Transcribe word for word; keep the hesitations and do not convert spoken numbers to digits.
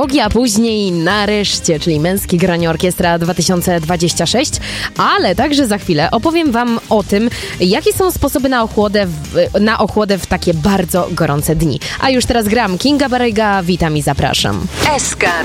karaoke, a później nareszcie, czyli Męski Granie Orkiestra dwa tysiące dwadzieścia sześć, ale także za chwilę opowiem wam o tym, jakie są sposoby na ochłodę w, na ochłodę w takie bardzo gorące dni. A już teraz gram Kinga Barryga, witam i zapraszam. S K